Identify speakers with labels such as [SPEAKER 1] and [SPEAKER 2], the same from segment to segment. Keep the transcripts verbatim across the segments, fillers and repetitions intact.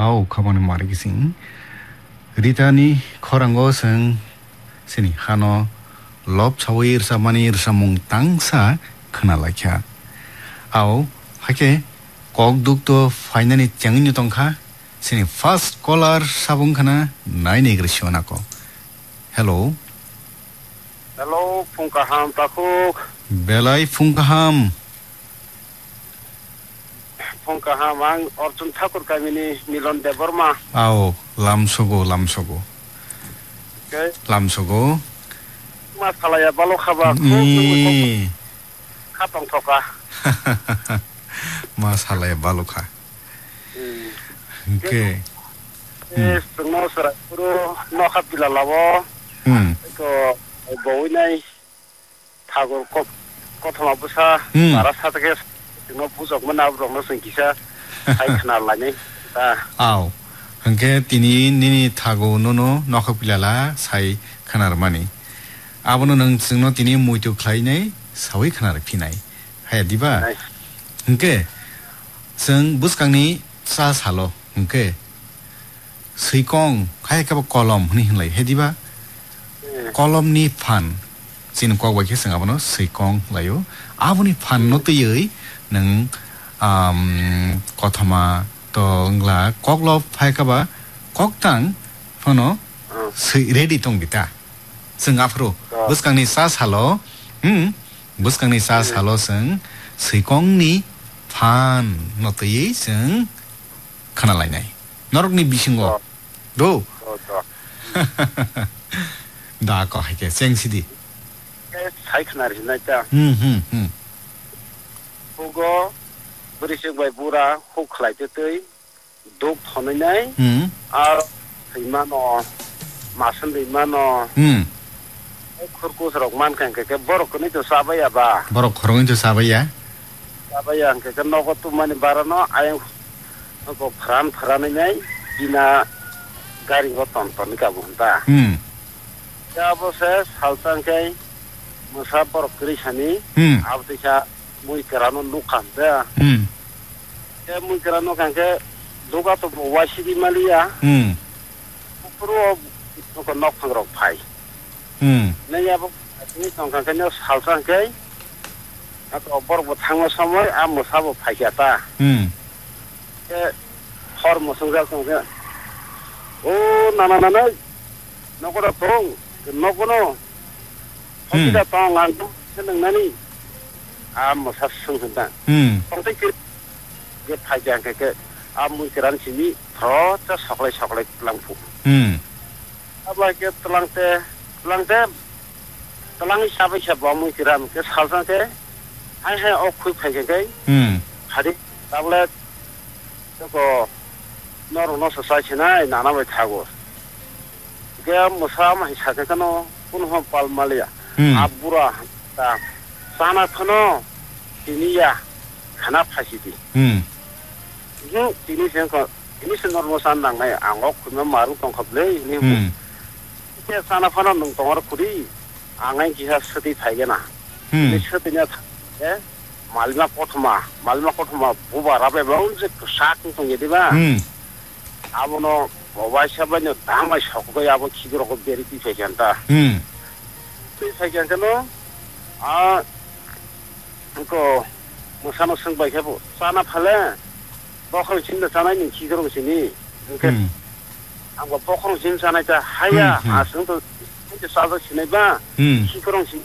[SPEAKER 1] How come margising? Ritani Korango sang Sini Hano Lob Chawir Samanir Samung Tangsa Kanalakya. Ao Hake Kok Dukto finally Changin Tonka Sini first caller Sabung Kana Nine Igrisionako. Hello.
[SPEAKER 2] Hello, Funkaham Takuk.
[SPEAKER 1] Belai Funkaham.
[SPEAKER 2] Funkaham ang Orchun Thakur Kamini Milon de Burma.
[SPEAKER 1] Ao Lamsogo Lamsogo.
[SPEAKER 2] Okay.
[SPEAKER 1] Lamsogo.
[SPEAKER 2] Masalaya Balo Khaba.
[SPEAKER 1] Ni.
[SPEAKER 2] Khatong Thoka.
[SPEAKER 1] Masalaya Baluka. Okay.
[SPEAKER 2] Yes, no sir. Puro no kapila labo.
[SPEAKER 1] Hmm.
[SPEAKER 2] Ko boinai Thakur ko kothama busa para satake no busok mana brong no singkisa hai khna lani ta
[SPEAKER 1] Ao. Hangke tini nini thago nono nokapilala sai khanar mani. Abono nang singno tini muitu khlainai sawi khanar phinai. Hai diba. Hangke sing buskangni sa salo hangke Sikong khai ka kolom ni hinlai he diba. Kolom ni fan sin ko wa ke sing abono Sikong layo. Aboni fan no te yei nang um kothama to ngla koklop phai ka ba koktang phono sei ready tong kita sing afro buskang ni sa salo hm buskang ni sa salo sing Sikong ni fan no te yei sing khana lai nai norok ni bisingo do da ko hai ke seng sidi
[SPEAKER 2] hai khna ri na ta
[SPEAKER 1] hm hm hm
[SPEAKER 2] Pugo Berisik bai bura ho khlai te tei dok thonai nai
[SPEAKER 1] hm
[SPEAKER 2] ar imano masan imano
[SPEAKER 1] hm
[SPEAKER 2] khurku sarok man kan ke borok ni to sabaya ba
[SPEAKER 1] borok khorong to sabaya
[SPEAKER 2] sabaya ke ke no ko tu mani barano ayang ko phran phran nai dina gari go ton ton ka bunta
[SPEAKER 1] hm
[SPEAKER 2] ya bo se saltang ke musa borok kri sani
[SPEAKER 1] hm
[SPEAKER 2] abtisha muy kerano lukan da
[SPEAKER 1] hm
[SPEAKER 2] ke muy kerano kan ke duga to wasi di malia
[SPEAKER 1] hm
[SPEAKER 2] puro ko nok phangrok phai
[SPEAKER 1] hm
[SPEAKER 2] ne ya bo ni tong kan ke no salsang ke ato bor bo thangma samay a musa bo phai ya ta
[SPEAKER 1] hm
[SPEAKER 2] ke hor mo sungal tong ke o na na na na no ko tong no ko no
[SPEAKER 1] hm
[SPEAKER 2] da tong ang nang nani a musa sung da
[SPEAKER 1] hm
[SPEAKER 2] tong te ke ke phai jang ke ke a muy keran sini thro cha soklai soklai langpu
[SPEAKER 1] hm
[SPEAKER 2] abla ke tlang te tlang te tlang sabai sa ba muy keran ke salsang ke ai hai ok khui phai ke
[SPEAKER 1] hm
[SPEAKER 2] hari tablet ko nor no sa sai china na na bai thago ke musa ma sa ke no kun ho pal malia abura ta sana khono tiniya khana phasi di
[SPEAKER 1] hm
[SPEAKER 2] yu tini sen ko ini sen nor mosan nang nai angok kun maru tong khoble ni
[SPEAKER 1] hm
[SPEAKER 2] ke sana khono nung tong ar khuri angai ki ha sati thai na
[SPEAKER 1] hm
[SPEAKER 2] ni sati nya e malma kothma malma kothma buba rabe baun je sak tong ye diba
[SPEAKER 1] hm
[SPEAKER 2] abono boba shabanyo dama shokko ya bo khigro ko beri ti fejanta
[SPEAKER 1] hm
[SPEAKER 2] ti fejanta no a ko musano sung bai khabo sana phale bokhol chinda sana ni khigro sini ke angwa bokhol chin sana ta haya a sung to ke sazo sine ba khigro sin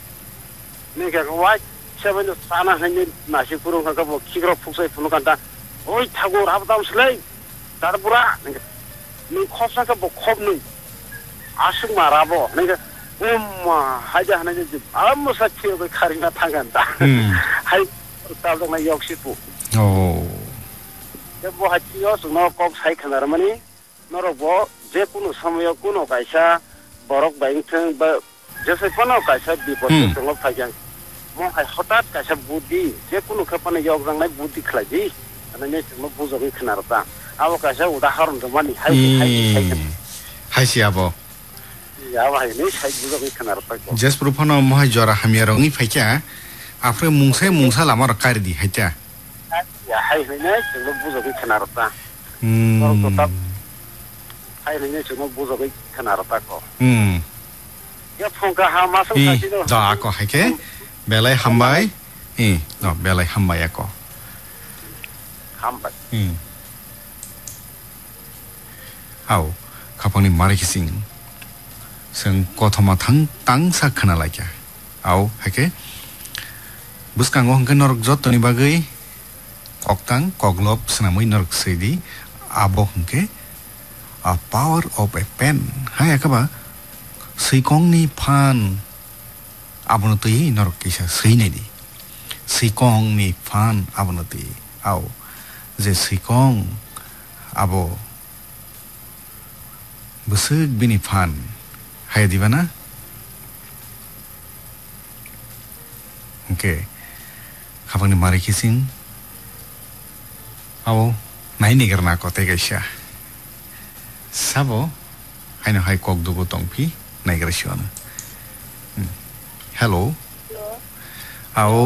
[SPEAKER 2] ne ke wa shabanyo sana hani na shi purung ka bo khigro phusai phunu kanta oi thagur habdam slai tarbura ni khosa ka bo khob ni asung marabo ne umma haja hana je ammo sathiyo ko kharina thanganta hai tal na yoksipu
[SPEAKER 1] oh
[SPEAKER 2] je bo hatiyo suno kok sai khanar mani noro bo je kuno samyo kuno kaisa borok baing thang ba je se kono kaisa bipot sungo phajang mo hai hotat kaisa budi je kuno khapane yok jang nai budi khlaji ana ne mo buzo ki khanar ta awo kaisa udaharon mani hai hai hai
[SPEAKER 1] hai siabo
[SPEAKER 2] ya hai ne sai buzo ki khanar ta ko
[SPEAKER 1] just profono mo hai jora hamiaro ngi phaicha afre mungse mungsa lamar kari di hacha
[SPEAKER 2] ya hai ne mo buzo ki khanar ta
[SPEAKER 1] 음.
[SPEAKER 2] 또 딱, 하이는 지금 무조건 그나라다고.
[SPEAKER 1] 음.
[SPEAKER 2] 야, 풍가 하마성
[SPEAKER 1] 이,
[SPEAKER 2] 사실은.
[SPEAKER 1] 너 아까 할게. 벨라이 한바이. 이, 너 벨라이 한바이 아까.
[SPEAKER 2] 한바.
[SPEAKER 1] 음. 아우, 가방님 말이기싱. 생 꼬토마 당 땅사 크나라이야. 아우, 할게. Buscan orang kenor jot ni bagai koktang koglop senamui nork sedi abo hengke a power of a pen hai akaba sikong ni pan abonoti nork kisa seinedi sikong ni pan abonoti au je sikong abo busuk bini pan hai divana okay Kapag ni mari kising, awo, naini karena ko tega siya. Sabo, hay na hay kog dugo tongpi, naigrasyon. Hello.
[SPEAKER 3] Hello.
[SPEAKER 1] Awo.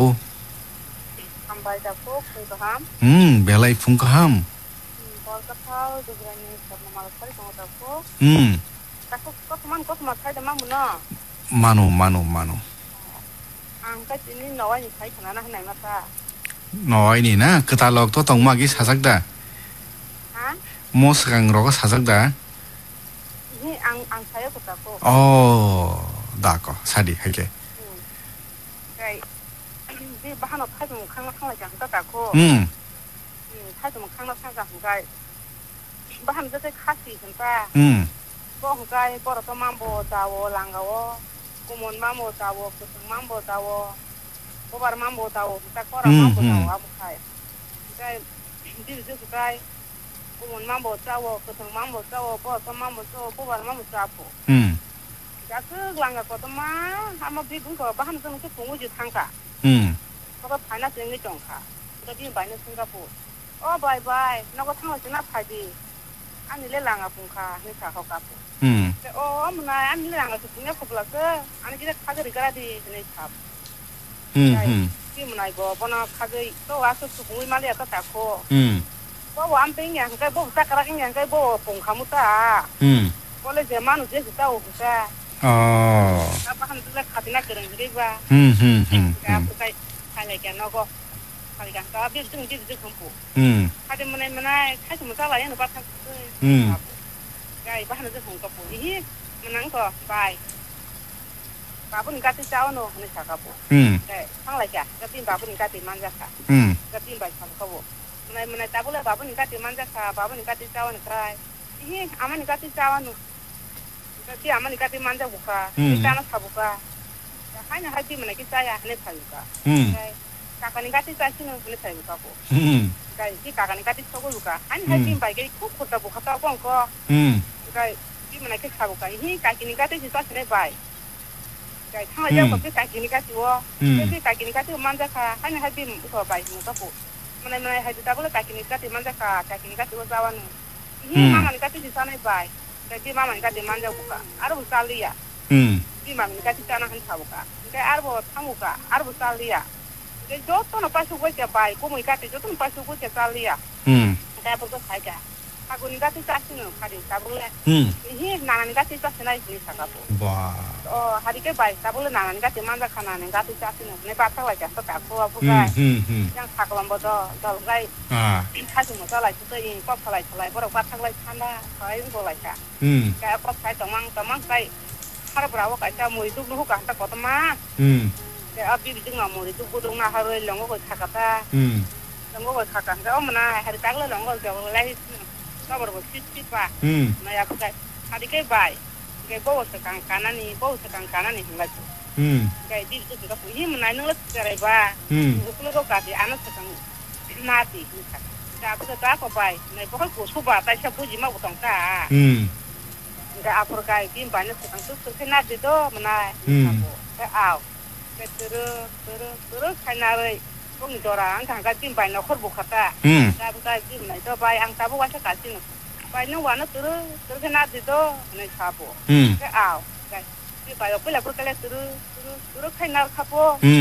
[SPEAKER 3] Ambay dako, fungkaham.
[SPEAKER 1] Hmm, belay fungkaham.
[SPEAKER 3] Kolkatao, dugrani sarnamal kari kong dako.
[SPEAKER 1] Hmm.
[SPEAKER 3] Dako ko teman ko teman saya demam muna.
[SPEAKER 1] Mano, mano, mano.
[SPEAKER 3] Angkat ini nawa ni saya kenana henai mata.
[SPEAKER 1] Nói ni na, katalog to tong magi sasakda.
[SPEAKER 3] Hah?
[SPEAKER 1] Mos kang rogo sasakda.
[SPEAKER 3] Ini ang ang saya ko dako.
[SPEAKER 1] Oh, dako, sadi, hake.
[SPEAKER 3] Kay, di bahan of hai mukang na kang la jang dako.
[SPEAKER 1] Hmm.
[SPEAKER 3] Hmm, hai mukang na kang jang kay. Bahan jete khasi senta.
[SPEAKER 1] Hmm.
[SPEAKER 3] Bo kay boro to mambo dawo langawo. Kumon mambo dawo, kusung mambo dawo. Bobar mambo dawo, kita kora mambo dawo amu kay. Kay, di di kay. Kumon mambo dawo, kusung mambo dawo, bo to mambo dawo, bobar mambo dawo.
[SPEAKER 1] Hmm.
[SPEAKER 3] Jasa langga ko to ma, ama bibung ko bahan sung ke pungu ju thangka.
[SPEAKER 1] Hmm.
[SPEAKER 3] Ko phana sing ni jongka. Ko bi bai na Singapore. Oh bye bye, na ko thang na phaji. Ani le langa pungka ni sa ko ka pu.
[SPEAKER 1] Hmm.
[SPEAKER 3] Oh amna ani le langa su punya ko bla ke, ani jira khaga rigara di ni sa.
[SPEAKER 1] Hmm. Hmm.
[SPEAKER 3] Ki munai go bona khaga to wa su su pungu ma le ka ta ko.
[SPEAKER 1] Hmm.
[SPEAKER 3] Ko wa am ping yang kai bo ta kara yang kai bo pung khamu ta.
[SPEAKER 1] Hmm.
[SPEAKER 3] Ko le je manu je ta o ka.
[SPEAKER 1] Oh.
[SPEAKER 3] Apa kan tu le khatina kereng ri ba.
[SPEAKER 1] Hmm. Hmm. Hmm.
[SPEAKER 3] Ka pu kai kai ke no ko. Kai kan ka bi jung ji ji khum pu.
[SPEAKER 1] Hmm.
[SPEAKER 3] Ada mana mana, kai cuma salah yang dapat tak.
[SPEAKER 1] Hmm.
[SPEAKER 3] Kai bahan itu hong kapu. Ini menang ko, bye. Bapak ni kata jauh no, ni cakapu.
[SPEAKER 1] Hmm.
[SPEAKER 3] Kai, hang lagi ya, tapi bapak ni kata manja ka.
[SPEAKER 1] Hmm.
[SPEAKER 3] Tapi baik sama kau. Mana mana tak boleh bapak ni kata manja ka, bapak ni kata jauh ni kai. Ini aman ni kata jauh no. Tapi aman ni kata manja buka, kita nak sabuka. Hanya hati mana kita ya, ni sabuka.
[SPEAKER 1] Hmm.
[SPEAKER 3] Kai, kakak ni kata jauh no, ni sabuka po.
[SPEAKER 1] Hmm.
[SPEAKER 3] Kai, si kakak ni kata jauh buka. Hanya hati baik kai kau kau tak buka tak kau kau.
[SPEAKER 1] Hmm.
[SPEAKER 3] Kai, si mana kita sabuka. Ini kakak ni kata jauh ni baik. Kai, thang aja kau kakak ni kata wo. Tapi kakak ni kata manja ka. Hanya hati kau baik muka po. Mana mana hati tak boleh kakak ni kata manja ka. Kakak ni kata wo jawan. Ini mama ni kata jauh ni baik. Jadi mama ni kata manja buka. Arab sekali ya.
[SPEAKER 1] Hmm.
[SPEAKER 3] Si mama ni kata jangan hen sabuka. Kai arab thang buka. Arab sekali ya. Kai jodoh na pasu gue baik. Kau mau kata jodoh na pasu gue sekali ya.
[SPEAKER 1] Hmm.
[SPEAKER 3] Kai apa kau saja. Aku ni kata cacing no. Hari tak boleh.
[SPEAKER 1] Hmm.
[SPEAKER 3] Ini nana ni kata cacing lagi ni sakapu.
[SPEAKER 1] Wah.
[SPEAKER 3] Oh hari ke baik. Tak boleh nana ni kata manja kana ni kata cacing no. Ni patah lagi. Tak aku apa
[SPEAKER 1] Hmm.
[SPEAKER 3] kai.
[SPEAKER 1] Hmm. Hmm.
[SPEAKER 3] Yang sakalam bodoh. Kalau kai.
[SPEAKER 1] Ah.
[SPEAKER 3] Kasih muka lagi tu ini. Kau kalai kalai. Baru patah lagi kana. Kai itu lagi ka.
[SPEAKER 1] Hmm.
[SPEAKER 3] Kai apa kai temang temang kai. Harap berapa kai cah mau itu dulu kan tak kau temang.
[SPEAKER 1] Hmm.
[SPEAKER 3] Kai abi itu nggak mau itu budung nah harus longo kau cakap.
[SPEAKER 1] Hmm.
[SPEAKER 3] Longo kau cakap. Kai oh mana hari tak le longo jauh lagi. Kau baru sisi pak.
[SPEAKER 1] Hmm.
[SPEAKER 3] Nah aku kai. Hari ke baik. Kai bawa sekarang kanan ni. Bawa sekarang kanan ni enggak tu.
[SPEAKER 1] Hmm.
[SPEAKER 3] Kai di itu enggak punya mana nunggu cerai ba.
[SPEAKER 1] Hmm.
[SPEAKER 3] Aku lu kau kasih anak sekarang mati. Kai aku kata aku baik. Nah pokok aku suka. Tapi saya puji mau utang ka.
[SPEAKER 1] Hmm.
[SPEAKER 3] Kai aku kai tim banyak sekarang tu terkena di tu mana.
[SPEAKER 1] Hmm.
[SPEAKER 3] Kai aw. Kai terus terus terus kai narai. Kau ni orang kan kai tim banyak kor buka ta.
[SPEAKER 1] Hmm.
[SPEAKER 3] Kai aku kai tim nah itu baik. Ang tabu wasa kasih. Baik ni wana terus terkena di tu nah sapu.
[SPEAKER 1] Hmm.
[SPEAKER 3] Kai aw. Kai. Di baik aku lah aku kai terus terus terus kai nar kapo.
[SPEAKER 1] Hmm.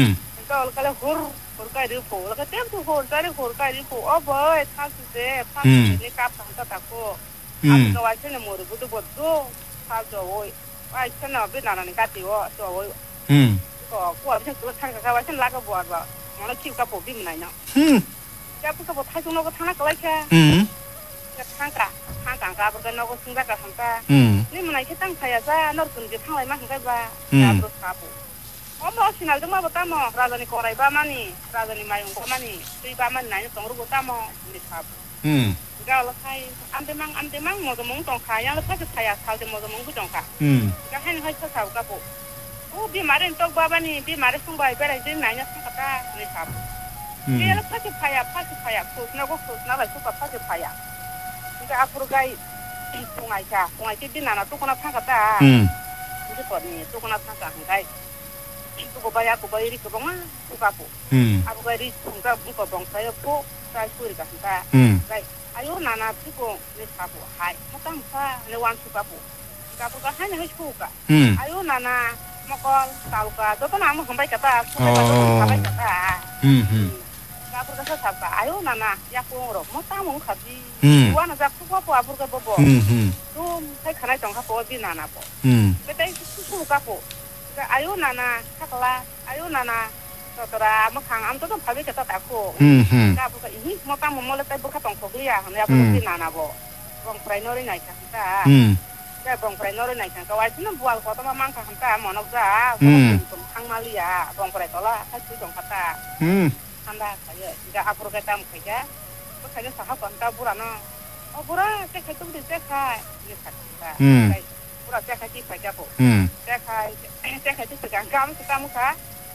[SPEAKER 3] 또 그래 홀 홀까지 리포 그래 땜도 홀까지 홀까지 리포 어 뭐에 타스데 파스데 까판다 타고 아무도 와이천에 모르고도 뭐도 타죠 오이 와이천에 비나는 까티워 또 오이
[SPEAKER 1] 음
[SPEAKER 3] 거 구아비천 그거 타가 와이천 라가 보아봐 뭐는 키우가 보비 나냐
[SPEAKER 1] 음
[SPEAKER 3] 야 부서 뭐 타중노고 타나 거라이차
[SPEAKER 1] 음
[SPEAKER 3] 상가 상가 가버가 너고 승가가 한다
[SPEAKER 1] 음
[SPEAKER 3] 니 뭐나 이렇게 땅 사야자 너 근데 상라이만 한가 봐
[SPEAKER 1] 음.
[SPEAKER 3] 앞으로 가보 어머 신al 좀 와봐 뭐 라더니 거라이 바마니 라더니 마용 거마니 이 바마니 나니 동으로 따모 우리 가보
[SPEAKER 1] 음
[SPEAKER 3] 그러니까 kai 안대망 안대망 뭐도 몽동 가야 사실 사야 살때 뭐도 몽고 정가
[SPEAKER 1] 음
[SPEAKER 3] 그러니까 하는 할 사고 가보 오 비말은 또 바바니 비말은 송바이 베라 이제 나냐 상가다 우리 가보 얘는 파지 파야 파지 파야 소스나고 소스나가 소가 파지 파야 그러니까 앞으로 가이 동아이자 동아이지 비나나 또 거나 상가다
[SPEAKER 1] 음
[SPEAKER 3] 이제 거니 또 거나 상가 한가이 또 봐야 고 봐야 이렇게 보면 또 가보
[SPEAKER 1] 음
[SPEAKER 3] 아부 가이 뭔가 뭔가 봉사요 고 잘 소리가 한다
[SPEAKER 1] 음
[SPEAKER 3] ayo nana piko ni sabu hai matang sa ni wan su kapu kapu ka hanya his kuka
[SPEAKER 1] 음
[SPEAKER 3] ayo nana mokol taluka to na mo sampai kata
[SPEAKER 1] Oh.
[SPEAKER 3] sampai kata
[SPEAKER 1] 음 음
[SPEAKER 3] kapu ka sa ka ayo nana ya ko ro mo ta mo khabi
[SPEAKER 1] 음
[SPEAKER 3] wan za ku ko apur ka bobo
[SPEAKER 1] 음 음
[SPEAKER 3] tum sai khana jong ka po bi nana po
[SPEAKER 1] 음
[SPEAKER 3] betai su su kapu ka ayo nana kakala ayo nana Tora makang am to to phabi kata takko
[SPEAKER 1] 음 음
[SPEAKER 3] ka buka ini mo ta mo mo le tai buka tong phobli ya ne apu tin nana bo bong prainori nai ka ta
[SPEAKER 1] 음
[SPEAKER 3] ka bong prainori nai ka wa tin bual ko ta mang ka ta mo nok za bong thang mali ya bong prai tola ka chu jong kata
[SPEAKER 1] 음
[SPEAKER 3] anda ka ye ga apur ka tam ka ja ko ka sa ha kon ta bura no o bura te ka tu de te ka ni ka ta bura te ka ki ka ja bo
[SPEAKER 1] 음
[SPEAKER 3] te ka te ka ti ka gam ta mu ka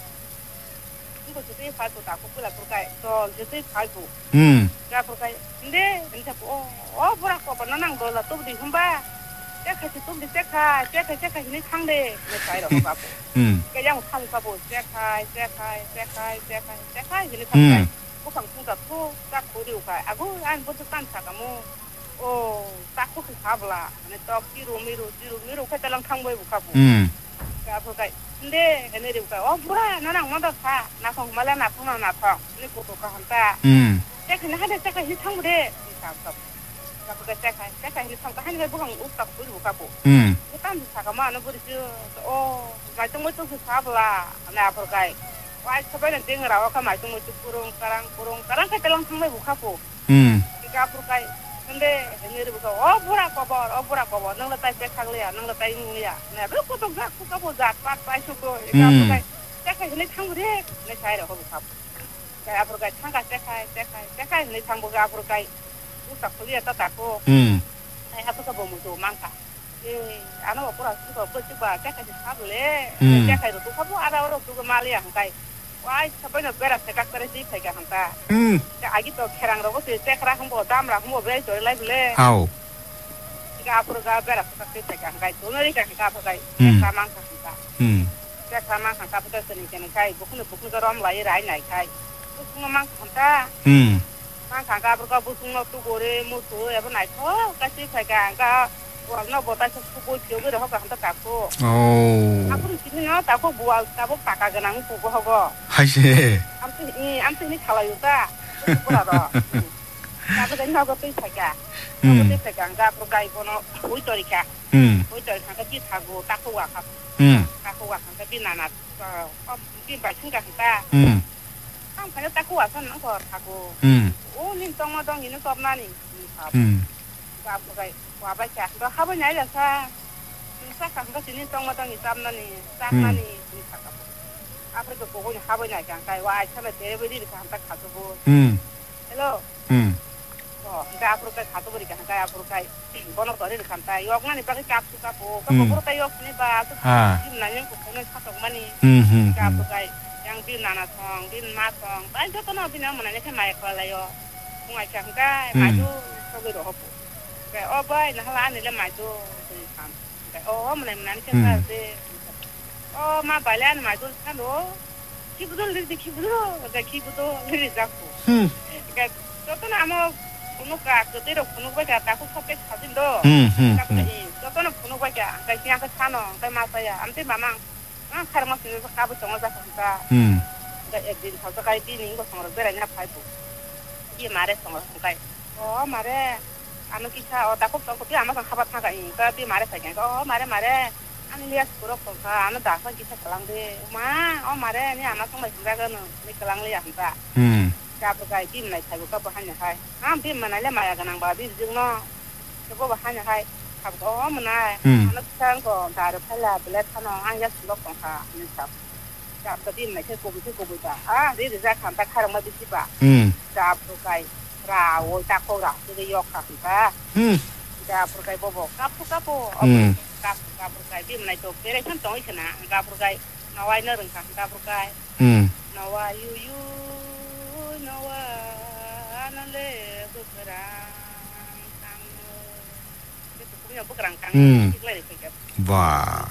[SPEAKER 3] 이거 저기 가서 다 고불라 볼까요? 저 저기 가서
[SPEAKER 1] 음
[SPEAKER 3] 자 볼까요? 근데 진짜 어 뭐라 거 나랑 걸라 또 우리 humba 제가 또 우리 제가 제가 제가 이제 상대 내 사이로 가고
[SPEAKER 1] 음
[SPEAKER 3] 그냥 상 가고 제가 제가 제가 제가 제가 이제 상대 그 방송다 또딱 고리고 가 아고 안 보도 딴차가 뭐어딱 그렇게 가불라 내또 뒤로 미로 뒤로 미로 그때랑 상보해 가고
[SPEAKER 1] 음
[SPEAKER 3] 자 볼까요? 근데 얘네들 볼까요? 어 뭐라 나랑 먼저 가 나성 말라 나성나 나성 이 것도 가한다
[SPEAKER 1] 음
[SPEAKER 3] 제가 하는데 제가 이 상물에 이상가 그러니까 제가 제가 이 상가 하는 게 뭐가 없다 보고 가고
[SPEAKER 1] 음
[SPEAKER 3] 일단 자가만 안 버리죠 어 말좀 못좀 사블라 나 볼까요? 와 저번에 땡으라고 가 말좀 못 부릉 까랑 부릉 까랑 그때랑 상물 못 가고
[SPEAKER 1] 음
[SPEAKER 3] 그러니까 볼까요? 근데 얘네들 보고 어 뭐라 거버 어 뭐라 거버 너가 따이 백하글이야 너가 따이 무야 내가 그 것도 가 그거 보자 빠빠이 쇼고 그러니까 제가 이제 상물에 내 차이로 하고 가고 자 앞으로 가 참가 제가 제가 제가 이제 상부가 앞으로 가 우사 소리에 따다고
[SPEAKER 1] 음
[SPEAKER 3] 내 앞으로 보면 또 많다 예 아나 뭐라 그거 뻗지 봐 제가 이제 사블래 제가 이제 또 하고 알아오러 그거 말이야 한가이 와 저번에 베라 생각들이 되게 한다
[SPEAKER 1] 음
[SPEAKER 3] 아기 또 캐랑으로 그 제가 한번 담라 한번 왜 저래 라이블래
[SPEAKER 1] 아우
[SPEAKER 3] 이가 앞으로 가 베라 생각들이 되게 한가이 돈을이가 앞으로 가 제가 많다 한다
[SPEAKER 1] 음
[SPEAKER 3] 제가 많다 가부터 쓰니까 가이 부분을 부분으로 한번 와이 라이 나이 가이 무슨 만 한다
[SPEAKER 1] 음
[SPEAKER 3] 만 강가 앞으로 가 무슨 것도 고래 무슨 에버 나이 더 같이 제가 안가 뭐나 보다 수고 지역으로 하고 한다 갖고
[SPEAKER 1] 오
[SPEAKER 3] 앞으로 지금 따고 뭐하고 따고 바까 그냥 보고 하고
[SPEAKER 1] 하시
[SPEAKER 3] 아무튼 이 아무튼 이 달라요다 뭐라도 나도 그냥 하고 또 제가 음 제가 안가 앞으로 가 이거는 보이더니까
[SPEAKER 1] 음
[SPEAKER 3] 보이더니 한가 타고 따고 와 갖고
[SPEAKER 1] 음
[SPEAKER 3] 따고 와 한가 비나나 어 비바 친가 한다
[SPEAKER 1] 음
[SPEAKER 3] 한 그냥 따고 와서 는 거 타고
[SPEAKER 1] 음
[SPEAKER 3] 오 님 동마동 이는 거 없나니
[SPEAKER 1] 음
[SPEAKER 3] 앞으로 가 와봐자 너 하번 알려서 진짜 간거 지닌 동마동 이 잡나니 싹나니 앞으로 그 보고 하번 알자 와 처음에 데리버리 이렇게 한다 가지고
[SPEAKER 1] 음
[SPEAKER 3] 헬로
[SPEAKER 1] 음
[SPEAKER 3] 어 그러니까 앞으로 가 가도 버리까 한가 앞으로 가 번호 거리를 간다 욕나니 빨리 cap수 가고 그 보고 또 욕니 봐
[SPEAKER 1] 아
[SPEAKER 3] 지금 나는 그 보면 사동만이
[SPEAKER 1] 음
[SPEAKER 3] 그러니까 앞으로 가 yang bin nana song bin ma song ba jo kono bin mo na ne mai ko la yo ngai chang ka ma ju so ge ro ho ke o bai na hala ni le ma ju ti sam ke o mo na ne ke sa de o ma ba la na ma ju sa no ki bu do le de ki bu do ga ki bu do le za ko
[SPEAKER 1] 음
[SPEAKER 3] ke to to na mo kuno ka ko te ro kuno ba ga ta ko so pe sa din do
[SPEAKER 1] 음 음
[SPEAKER 3] ka ni to to na kuno ba ga ka si yang ka sa no ka ma sa ya am te mamang 아, 카르마 쓰면서 가부 정을 잡았다.
[SPEAKER 1] 음.
[SPEAKER 3] 그러니까 애들 저까지 뛰는 거 성으로 베라냐 파이브 이 말에 성으로 그러니까 어 말에 아무 기차 어 다꼭 또 비 아마서 하바타가 이니까 비 말에 사게 어 말에 말에 아니 리아스 그렇고가 아무 다서 기차 갈랑데 마 어 말에 니 아마 정말 생각은 니 갈랑리 한다
[SPEAKER 1] 음
[SPEAKER 3] 가브가 빔 나이 타고 가버 하냐 하이 아 빔만 알려 마야 가능 바 비즈노 저거 하냐 하이 가브 어 문나 아무 기차 거 다르 팔라 블랙 하노 안야 슬로콘가 니사 자 빔 나이 그 고부 그 고부다 아 리드 자 칸다 카랑 마 비시바
[SPEAKER 1] 음
[SPEAKER 3] 자 프로가이 라오 타코라 그 요카가
[SPEAKER 1] 음
[SPEAKER 3] 자 프로가이 보보 카푸 카푸
[SPEAKER 1] 음
[SPEAKER 3] 카푸 프로가이 빔 나이 또 베레 참 동이 잖아 가 프로가이 나와이 너른 가 프로가이
[SPEAKER 1] 음
[SPEAKER 3] 나와 유유 나와 안래 그랑 강 그래서 그냥 그랑 강 이글레 되게
[SPEAKER 1] 와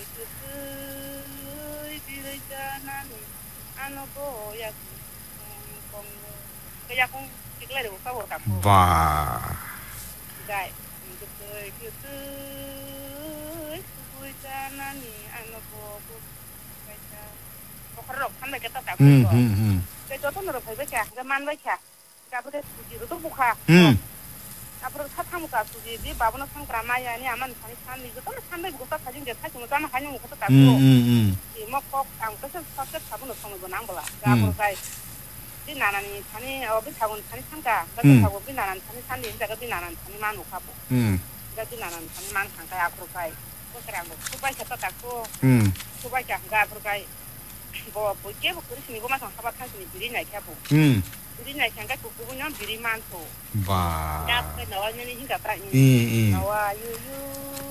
[SPEAKER 3] kaya kung bigla rin pa wala ko
[SPEAKER 1] 와
[SPEAKER 3] guys gitu gitu subuh sana nih ano po kaya pokoknya kan mereka tak tahu
[SPEAKER 1] 음 음 음
[SPEAKER 3] kaya itu tuh menurut saya kaya zaman mereka kaya boleh suji itu buka
[SPEAKER 1] 음
[SPEAKER 3] 앞으로 사탕 먹가 수지 네 바보는 상 그라마야 아니 아만 산이 산이 이거 또는 산에 먹다 가진 게 사실 뭐 다만 하는 것도 다
[SPEAKER 1] 음음음
[SPEAKER 3] 이 먹고 안 그래서 사실 바보는 상을 뭐 남불라 앞으로 가이 비 나나니 산이 어비 타고 산이 상가 그래서 타고 비 나난 산이 산이 이제 비 나난 산이만 오가고
[SPEAKER 1] 음
[SPEAKER 3] 그래서 비 나난 산이만 상가 앞으로 가이 그러고 수바이 쳤다 갖고
[SPEAKER 1] 음
[SPEAKER 3] 수바이 장가 앞으로 가이 뭐 뭐게 뭐 그러시니 뭐만 상가 탄신이 비리냐 이렇게 하고
[SPEAKER 1] 음
[SPEAKER 3] 비리냐 상가 그 부분은 비리 많고
[SPEAKER 1] 와
[SPEAKER 3] 나 나와는 힘가 딱
[SPEAKER 1] 이 이
[SPEAKER 3] 나와 유유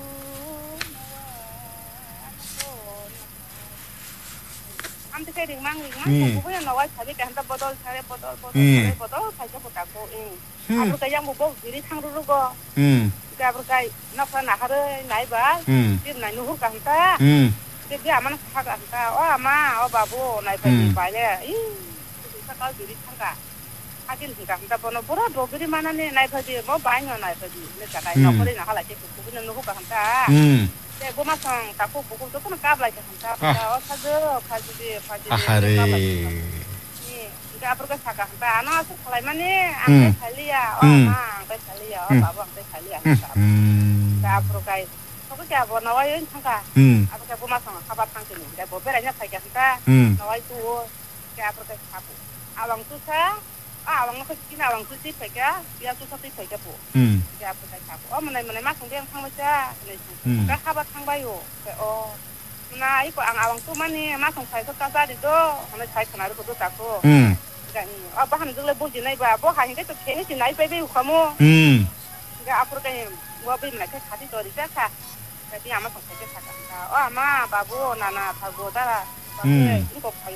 [SPEAKER 3] am te ring mang ring mang ko ko nawa sabi ka hanta bodol sare bodol bodol sare bodol saja botaku eh apro kaya mo bo diri thangru go
[SPEAKER 1] 음
[SPEAKER 3] ka apro kai na fa na hare nai ba
[SPEAKER 1] 음
[SPEAKER 3] dir nai nu ka hanta
[SPEAKER 1] 음
[SPEAKER 3] te dia aman ka ka hanta o ama o babu nai pa di ba le i sa ka diri thanga akin ka hanta bono bora dogri manane nai pa di mo ba nyo nai pa di ne ka kai no kore na hala ke ku ku nu ka hanta
[SPEAKER 1] 음
[SPEAKER 3] 네, 고마상 갖고 보고 또 그는 까불라게 한다. 어, 사저 가지디 가지디.
[SPEAKER 1] 아하레
[SPEAKER 3] 예, 이제 앞으로 가 사가 한다. 안 와서 살만해. 안 살리야. 어, 안 살리야. 바보 안 살리야.
[SPEAKER 1] 음
[SPEAKER 3] 자, 앞으로 가. 저거 뭐 나와요, 참가.
[SPEAKER 1] 음
[SPEAKER 3] 앞으로 가 고마상 가봐 상태는. 이제 뭐 베라냐 살게 한다.
[SPEAKER 1] 음
[SPEAKER 3] 나와 있고. 자, 앞으로 가 사고. 아왕 투사. 아, 아왕 그 지나 아왕 투시 패가. 비야 투사 투시 패가 보.
[SPEAKER 1] 음
[SPEAKER 3] 이제 앞으로 가 사고. 어, 뭐네 뭐네 막 공대랑 상무자. 네. 가 하바 상바요. 어. 나 이거 안 아왕 또 많이 마성 사이서 까다리도 하나 잘 그나를 것도 잡고.
[SPEAKER 1] 음
[SPEAKER 3] 그러니까 아빠 하는 들래 보지 나이 봐. 뭐 하니까 또 괜히 나이 빼빼 가모.
[SPEAKER 1] 음
[SPEAKER 3] 그러니까 앞으로 그냥 뭐 비면 그 가지 저리 자카. 그러니까 아마 성격이 작다. 어, 아마 바보 나나 바보 따라. 이거